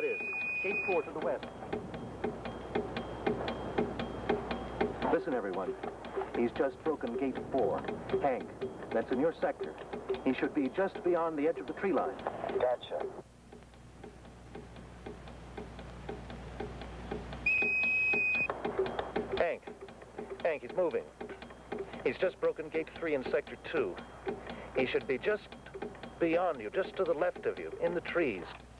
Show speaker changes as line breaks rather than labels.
it is. Gate 4 to the west. Listen, everyone. He's just broken gate 4. Hank, that's in your sector. He should be just beyond the edge of the tree line.
Gotcha.
Hank, he's moving. He's just broken gate 3 in sector 2. He should be just beyond you, just to the left of you, in the trees.